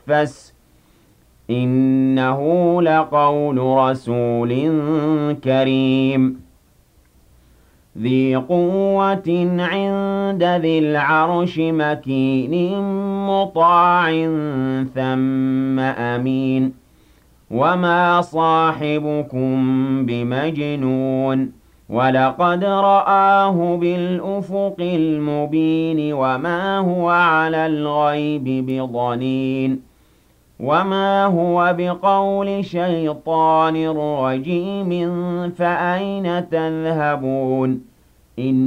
إِنَّهُ لَقَوْلُ رَسُولٍ كَرِيمٍ ذِي قُوَّةٍ عِندَ ذِي الْعَرْشِ مَكِينٍ مُّطَاعٍ ثَمَّ أَمِينٍ وَمَا صَاحِبُكُم بِمَجْنُونٍ وَلَقَدْ رَآهُ بِالْأُفُقِ الْمُبِينِ وَمَا هُوَ عَلَى الْغَيْبِ بِضَنِينٍ وَمَا هُوَ بِقَوْلِ شَيْطَانٍ رَّجِيمٍ فَأَيْنَ تَذْهَبُونَ